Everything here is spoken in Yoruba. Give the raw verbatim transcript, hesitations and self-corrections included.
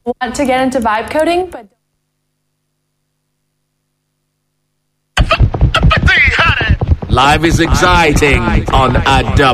want to get into vibe coding, but life is exciting on A